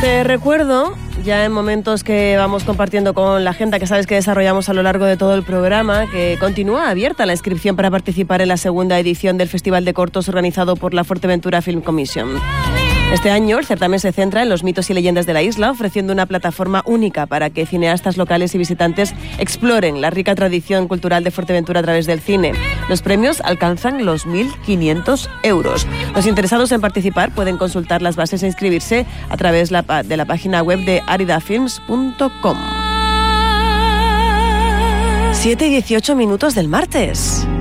Te recuerdo, ya en momentos que vamos compartiendo con la agenda que sabes que desarrollamos a lo largo de todo el programa, que continúa abierta la inscripción para participar en la segunda edición del Festival de Cortos organizado por la Fuerteventura Film Commission. Este año el certamen se centra en los mitos y leyendas de la isla, ofreciendo una plataforma única para que cineastas locales y visitantes exploren la rica tradición cultural de Fuerteventura a través del cine. Los premios alcanzan los 1.500 euros. Los interesados en participar pueden consultar las bases e inscribirse a través de la página web de aridafilms.com. 7:18 del martes.